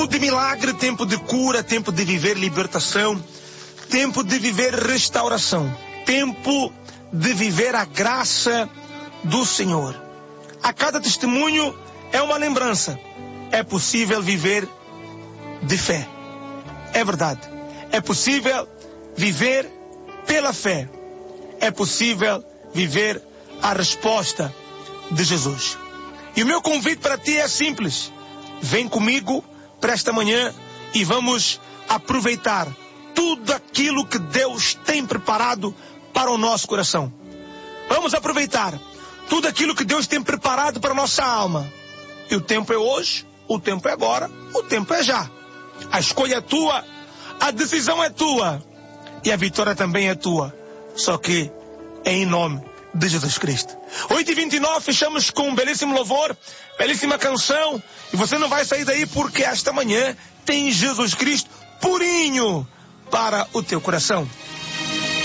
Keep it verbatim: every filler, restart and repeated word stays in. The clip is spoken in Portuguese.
de milagre, tempo de cura, tempo de viver libertação, tempo de viver restauração, tempo de viver a graça do Senhor. A cada testemunho é uma lembrança. É possível viver de fé. É verdade. É possível viver pela fé. É possível viver a resposta de Jesus. E o meu convite para ti é simples. Vem comigo para esta manhã e vamos aproveitar tudo aquilo que Deus tem preparado para o nosso coração. Vamos aproveitar tudo aquilo que Deus tem preparado para a nossa alma. E o tempo é hoje, o tempo é agora, o tempo é já. A escolha é tua, a decisão é tua e a vitória também é tua. Só que é em nome de Jesus Cristo. oito e vinte e nove, fechamos com um belíssimo louvor, belíssima canção. E você não vai sair daí porque esta manhã tem Jesus Cristo purinho para o teu coração.